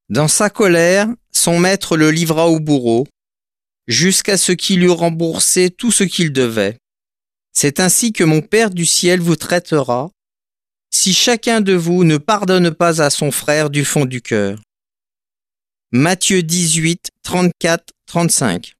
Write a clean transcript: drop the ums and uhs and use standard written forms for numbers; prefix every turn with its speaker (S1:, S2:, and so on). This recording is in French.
S1: Dans sa colère, son maître le livra au bourreau, jusqu'à ce qu'il eût remboursé tout ce qu'il devait. C'est ainsi que mon Père du ciel vous traitera, si chacun de vous ne pardonne pas à son frère du fond du cœur. Matthieu 18, 34, 35.